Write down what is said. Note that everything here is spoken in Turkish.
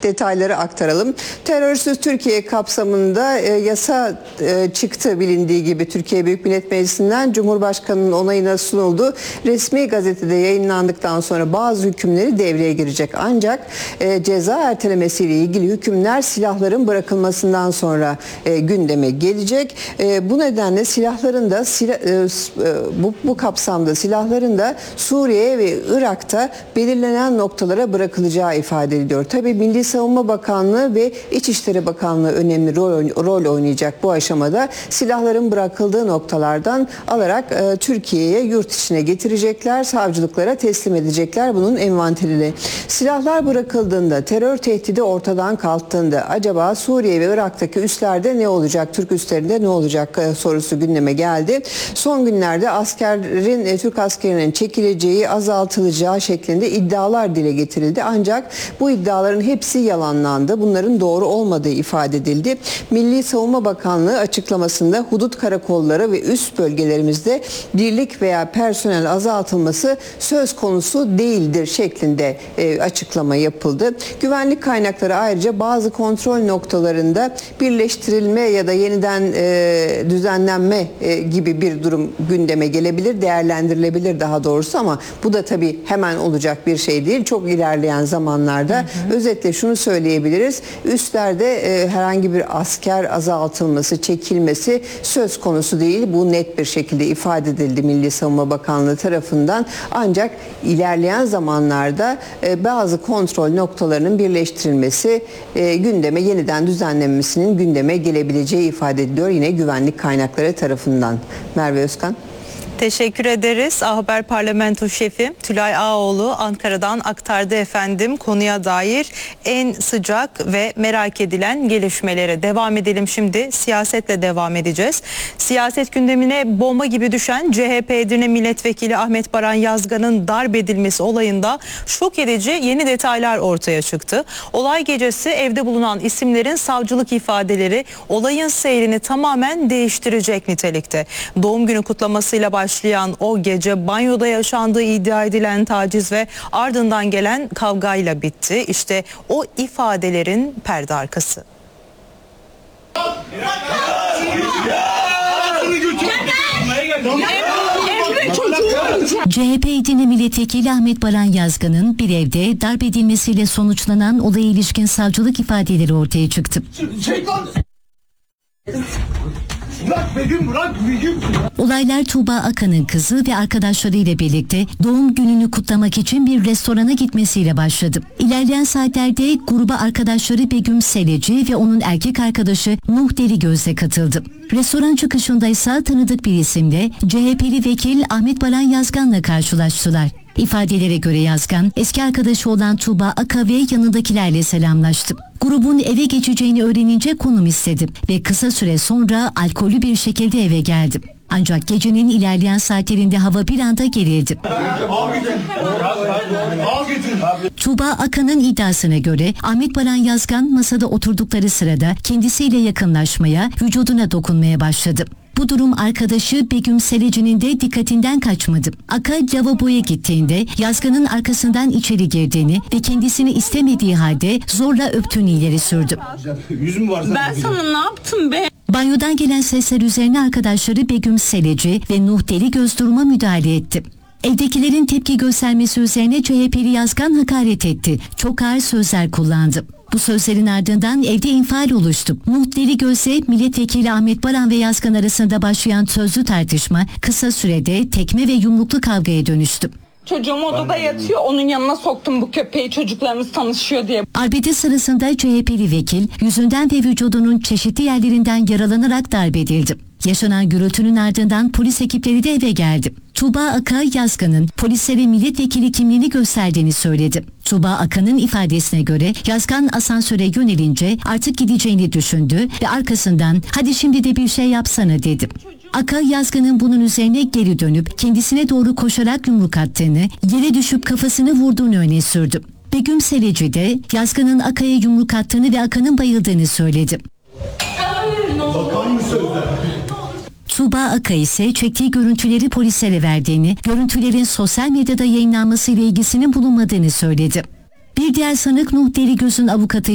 detayları aktaralım. Terörsüz Türkiye kapsamında yasa çıktı bilindiği gibi Türkiye Büyük Millet Meclisi'nden Cumhurbaşkanı'nın onayına sunuldu. Resmi gazetede yayınlandıktan sonra bazı hükümleri devreye girecek. Ancak ceza ertelemesiyle ilgili hükümler silahların bırakılmasından sonra gündeme gelecek. Bu nedenle silahların da bu kapsamda silahların da Suriye ve Irak'ta belirlenen noktalara bırakılacağı ifade ediliyor. Tabii Milli Savunma Bakanlığı ve İçişleri Bakanlığı önemli rol oynayacak bu aşamada. Silahların bırakıldığı noktalardan alarak Türkiye'ye yurt içine getirecekler, savcılıklara teslim edecekler bunun envanterini. Silahlar bırakıldığında, terör tehdidi ortadan kalktığında acaba Suriye ve Irak'taki üslerde ne olacak, Türk üslerinde ne olacak sorusu gündeme geldi. Son günlerde Türk askerinin çekileceği, azaltılacağı şeklinde iddialar dile getirildi. Ancak bu iddiaların hepsi yalanlandı. Bunların doğru olmadığı ifade edildi. Milli Savunma Bakanlığı açıklamasında hudut karakolları ve üst bölgelerimizde birlik veya personel azaltılması söz konusu değildir şeklinde açıklama yapıldı. Güvenlik kaynakları ayrıca bazı kontrol noktalarında birleştirilme ya da yeniden düzenlenme gibi bir durum gündeme gelebilir, değerlendirilebilir daha doğrusu, ama bu da tabii hemen olacak bir şey değil. Çok ilerleyen zamanlarda özetle şunu söyleyebiliriz. Üstlerde herhangi bir asker azaltılması, çekilmesi söz konusu değil. Bu net bir şekilde ifade edildi Milli Savunma Bakanlığı tarafından. Ancak ilerleyen zamanlarda bazı kontrol noktalarının birleştirilmesi, gündeme yeniden düzenlenmesinin gündeme gelebileceği ifade ediliyor yine güvenlik kaynakları tarafından. Merve Özkan. Teşekkür ederiz. A Haber Parlamento Şefi Tülay Ağoğlu Ankara'dan aktardı efendim konuya dair en sıcak ve merak edilen gelişmelere. Devam edelim şimdi. Siyasetle devam edeceğiz. Siyaset gündemine bomba gibi düşen CHP Edirne Milletvekili Ahmet Baran Yazgan'ın darp edilmesi olayında şok edici yeni detaylar ortaya çıktı. Olay gecesi evde bulunan isimlerin savcılık ifadeleri olayın seyrini tamamen değiştirecek nitelikte. Doğum günü kutlamasıyla başlayan o gece banyoda yaşandığı iddia edilen taciz ve ardından gelen kavgayla bitti. İşte o ifadelerin perde arkası. CHP Edirne Milletvekili Ahmet Baran Yazgan'ın bir evde darp edilmesiyle sonuçlanan olaya ilişkin savcılık ifadeleri ortaya çıktı. Olaylar Tuğba Akan'ın kızı ve arkadaşlarıyla birlikte doğum gününü kutlamak için bir restorana gitmesiyle başladı. İlerleyen saatlerde gruba arkadaşları Begüm Seleci ve onun erkek arkadaşı Nuh Deligöz'le katıldı. Restoran çıkışında ise tanıdık bir isimle CHP'li vekil Ahmet Baran Yazgan'la karşılaştılar. İfadelere göre Yazgan, eski arkadaşı olan Tuğba Aka ve yanındakilerle selamlaştı. Grubun eve geçeceğini öğrenince konum istedi ve kısa süre sonra alkollü bir şekilde eve geldi. Ancak gecenin ilerleyen saatlerinde hava bir anda gerildi. Tuğba Akan'ın iddiasına göre Ahmet Baran Yazgan masada oturdukları sırada kendisiyle yakınlaşmaya, vücuduna dokunmaya başladı. Bu durum arkadaşı Begüm Seleci'nin de dikkatinden kaçmadı. Aka lavaboya gittiğinde Yazgan'ın arkasından içeri girdiğini ve kendisini istemediği halde zorla öptüğünü ileri sürdü. Ben sana ne yaptım be? Banyodan gelen sesler üzerine arkadaşları Begüm Seleci ve Nuh Deligöz duruma müdahale etti. Evdekilerin tepki göstermesi üzerine CHP'li Yazgan hakaret etti. Çok ağır sözler kullandı. Bu sözlerin ardından evde infial oluştu. Nuh Deligöz'le milletvekili Ahmet Baran ve Yazgan arasında başlayan sözlü tartışma kısa sürede tekme ve yumruklu kavgaya dönüştü. Çocuğum odada yatıyor, onun yanına soktum bu köpeği, çocuklarımız tanışıyor diye. Arbede sırasında CHP'li vekil yüzünden ve vücudunun çeşitli yerlerinden yaralanarak darp edildi. Yaşanan gürültünün ardından polis ekipleri de eve geldi. Tuğba Aka, Yazgan'ın polislere milletvekili kimliğini gösterdiğini söyledi. Tuğba Aka'nın ifadesine göre Yazgan asansöre yönelince artık gideceğini düşündü ve arkasından "Hadi şimdi de bir şey yapsana" dedi. Aka, Yazgan'ın bunun üzerine geri dönüp kendisine doğru koşarak yumruk attığını, yere düşüp kafasını vurduğunu öne sürdü. Begüm Seleci de Yazgan'ın Aka'ya yumruk attığını ve Aka'nın bayıldığını söyledi. Tuğba Aka ise çektiği görüntüleri polislere verdiğini, görüntülerin sosyal medyada yayınlanmasıyla ilgisinin bulunmadığını söyledi. Bir diğer sanık Nuh Deligöz'ün avukatı